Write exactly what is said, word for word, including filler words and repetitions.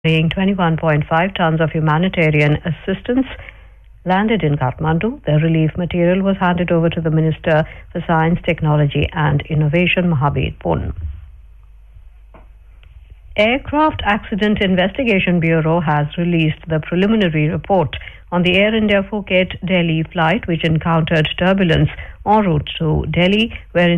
carrying twenty-one point five tons of humanitarian assistance landed in Kathmandu. The relief material was handed over to the Minister for Science, Technology and Innovation, Mahabir Pun. Aircraft Accident Investigation Bureau has released the preliminary report on the Air India Phuket Delhi flight which encountered turbulence en route to Delhi, where